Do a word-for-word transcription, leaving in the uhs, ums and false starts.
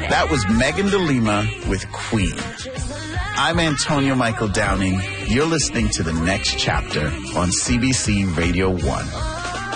That was Megan De Lima with Queen. I'm Antonio Michael Downing. You're listening to The Next Chapter on C B C Radio one.